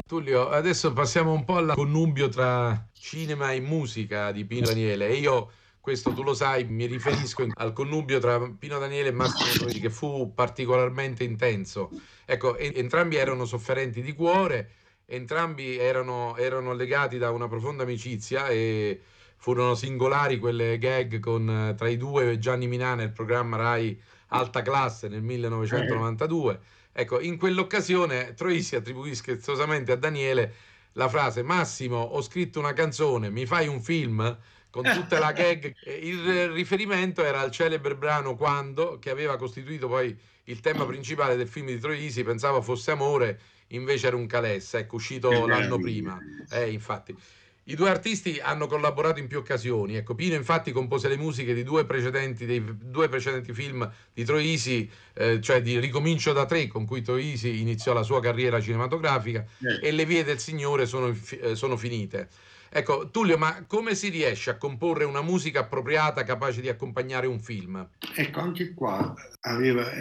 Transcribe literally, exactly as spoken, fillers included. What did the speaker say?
Tullio, adesso passiamo un po' al connubio tra cinema e musica di Pino Daniele. E io, questo tu lo sai, mi riferisco in- al connubio tra Pino Daniele e Massimo Troisi, che fu particolarmente intenso. Ecco, e- entrambi erano sofferenti di cuore, entrambi erano, erano legati da una profonda amicizia e furono singolari quelle gag con, eh, tra i due Gianni Minà nel programma Rai Alta Classe nel Eh, millenovecentonovantadue. Ecco, in quell'occasione Troisi attribuì scherzosamente a Daniele la frase: Massimo, ho scritto una canzone, mi fai un film? Con tutta la gag. Eh, Il riferimento era al celebre brano Quando, che aveva costituito poi il tema principale del film di Troisi. Pensavo fosse Amore, invece era un Calessa, ecco, che uscito l'anno meraviglia. prima. Eh, infatti. I due artisti hanno collaborato in più occasioni. Ecco, Pino infatti compose le musiche di due precedenti, dei due precedenti film di Troisi, eh, cioè di Ricomincio da tre, con cui Troisi iniziò la sua carriera cinematografica, Eh, e Le vie del Signore sono, eh, sono finite. Ecco, Tullio, ma come si riesce a comporre una musica appropriata capace di accompagnare un film? ecco, anche qua aveva